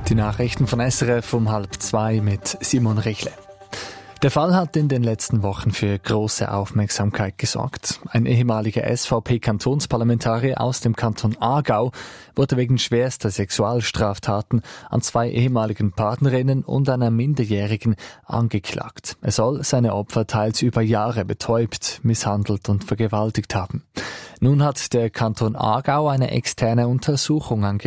Die Nachrichten von SRF um 1:30 mit Simon Rechle. Der Fall hat in den letzten Wochen für große Aufmerksamkeit gesorgt. Ein ehemaliger SVP-Kantonsparlamentarier aus dem Kanton Aargau wurde wegen schwerster Sexualstraftaten an 2 ehemaligen Partnerinnen und einer Minderjährigen angeklagt. Er soll seine Opfer teils über Jahre betäubt, misshandelt und vergewaltigt haben. Nun hat der Kanton Aargau eine externe Untersuchung